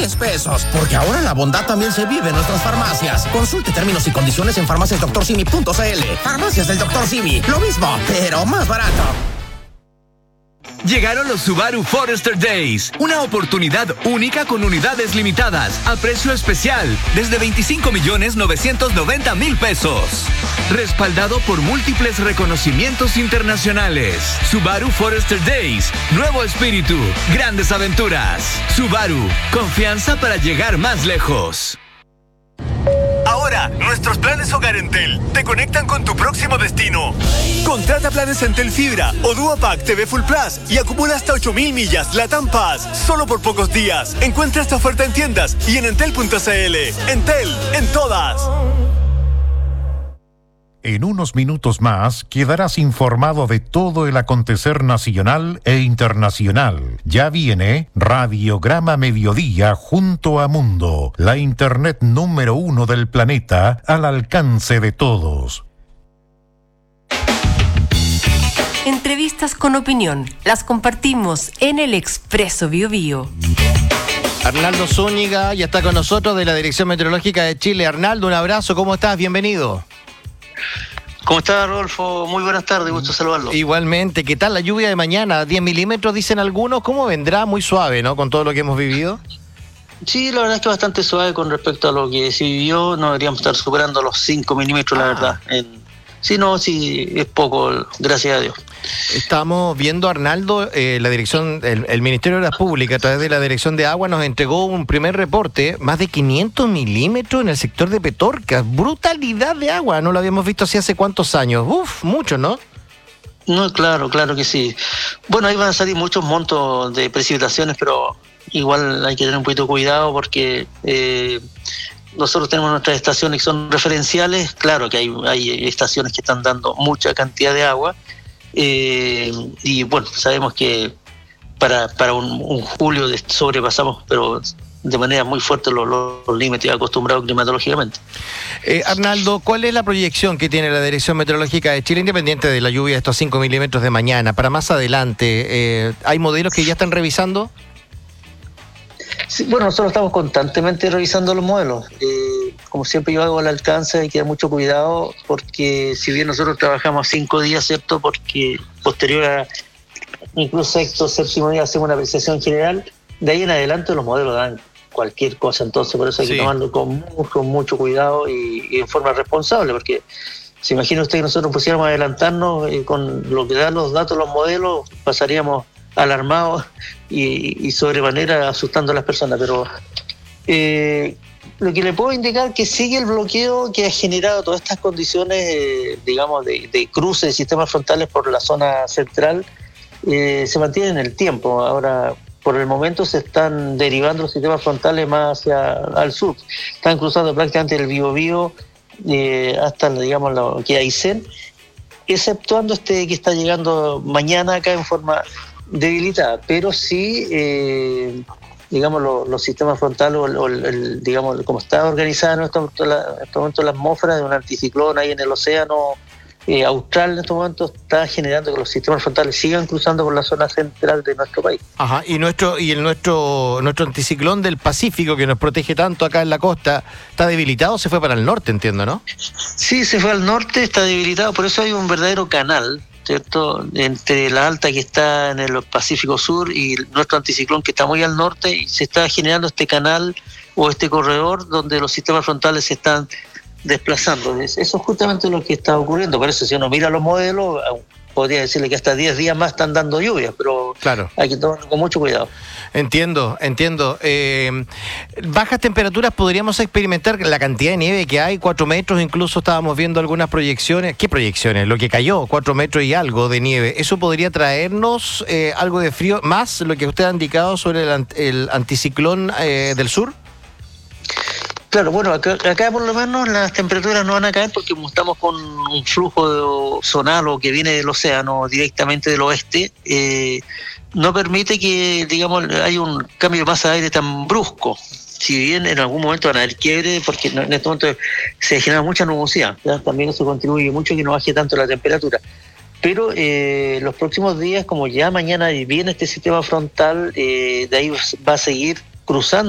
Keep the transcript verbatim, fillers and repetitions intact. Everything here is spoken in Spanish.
diez pesos, porque ahora la bondad también se vive en nuestras farmacias. Consulte términos y condiciones en farmacias doctor simi punto c l. Farmacias del doctor Simi, lo mismo, pero más barato. Llegaron los Subaru Forester Days, una oportunidad única con unidades limitadas, a precio especial, desde veinticinco millones novecientos noventa mil pesos. Respaldado por múltiples reconocimientos internacionales. Subaru Forester Days, nuevo espíritu, grandes aventuras. Subaru, confianza para llegar más lejos. Ahora, nuestros planes Hogar Entel te conectan con tu próximo destino. Contrata planes Entel Fibra o Duopack T V Full Plus y acumula hasta ocho mil millas Latam Pass solo por pocos días. Encuentra esta oferta en tiendas y en entel punto c l. Entel, en todas. En unos minutos más quedarás informado de todo el acontecer nacional e internacional. Ya viene Radiograma Mediodía junto a Mundo, la internet número uno del planeta al alcance de todos. Entrevistas con opinión, las compartimos en el Expreso Bio Bio. Arnaldo Zúñiga ya está con nosotros de la Dirección Meteorológica de Chile. Arnaldo, un abrazo, ¿cómo estás? Bienvenido. ¿Cómo está, Rodolfo? Muy buenas tardes, gusto saludarlo. Igualmente, ¿qué tal la lluvia de mañana? diez milímetros, dicen algunos. ¿Cómo vendrá? Muy suave, ¿no? Con todo lo que hemos vivido. Sí, la verdad es que bastante suave con respecto a lo que se vivió. No deberíamos estar superando los cinco milímetros, la ah. verdad. En... Sí, no, sí, es poco, gracias a Dios. Estamos viendo, Arnaldo, eh, la dirección, el, el Ministerio de Obras Públicas, a través de la Dirección de Agua, nos entregó un primer reporte, más de quinientos milímetros en el sector de Petorca. Brutalidad de agua, no lo habíamos visto así hace cuántos años. Uf, mucho, ¿no? No, claro, claro que sí. Bueno, ahí van a salir muchos montos de precipitaciones, pero igual hay que tener un poquito de cuidado porque... Eh, nosotros tenemos nuestras estaciones que son referenciales. Claro que hay, hay estaciones que están dando mucha cantidad de agua, eh, y bueno, sabemos que para, para un, un julio sobrepasamos, pero de manera muy fuerte los, los límites acostumbrados climatológicamente. Eh, Arnaldo, ¿cuál es la proyección que tiene la Dirección Meteorológica de Chile, independiente de la lluvia de estos cinco milímetros de mañana, para más adelante? Eh, ¿Hay modelos que ya están revisando? Sí, bueno, nosotros estamos constantemente revisando los modelos. Eh, como siempre yo hago al alcance, hay que tener mucho cuidado porque si bien nosotros trabajamos cinco días, ¿cierto? Porque posterior a incluso sexto, séptimo día hacemos una apreciación general, de ahí en adelante los modelos dan cualquier cosa, entonces por eso hay sí. que tomarlo con, con mucho cuidado y, y en forma responsable, porque se imagina usted que nosotros pusiéramos a adelantarnos eh, con lo que dan los datos, los modelos, pasaríamos alarmados y, y sobremanera asustando a las personas, pero eh, lo que le puedo indicar es que sigue el bloqueo que ha generado todas estas condiciones, eh, digamos, de, de cruce de sistemas frontales por la zona central, eh, se mantiene en el tiempo. Ahora, por el momento se están derivando los sistemas frontales más hacia al sur, están cruzando prácticamente el Biobío eh, hasta, digamos, lo que hay Aysén, exceptuando este que está llegando mañana acá en forma debilitada, pero sí, eh, digamos, lo, los sistemas frontales, o, o el, el, digamos, como está organizada en este momento la, en este momento la atmósfera de un anticiclón ahí en el océano eh, austral, en este momento está generando que los sistemas frontales sigan cruzando por la zona central de nuestro país. Ajá, y nuestro y el nuestro nuestro anticiclón del Pacífico, que nos protege tanto acá en la costa, ¿está debilitado? Se fue para el norte, entiendo, ¿no? Sí, se fue al norte, está debilitado, por eso hay un verdadero canal, ¿cierto?, entre la alta que está en el Pacífico Sur y nuestro anticiclón que está muy al norte, y se está generando este canal o este corredor donde los sistemas frontales se están desplazando. Eso es justamente lo que está ocurriendo. Por eso, si uno mira los modelos, podría decirle que hasta diez días más están dando lluvias, pero claro, hay que tomarlo con mucho cuidado. Entiendo, entiendo. Eh, bajas temperaturas, podríamos experimentar la cantidad de nieve que hay, cuatro metros, incluso estábamos viendo algunas proyecciones. ¿Qué proyecciones? Lo que cayó, cuatro metros y algo de nieve. ¿Eso podría traernos eh, algo de frío, más lo que usted ha indicado sobre el, el anticiclón eh, del sur? Claro, bueno, acá, acá por lo menos las temperaturas no van a caer porque como estamos con un flujo zonal o que viene del océano directamente del oeste, eh, no permite que, digamos, haya un cambio de masa de aire tan brusco. Si bien en algún momento van a haber quiebre, porque en este momento se genera mucha nubosidad, ¿ya? También eso contribuye mucho a que no baje tanto la temperatura. Pero eh, los próximos días, como ya mañana viene este sistema frontal, eh, de ahí va a seguir cruzando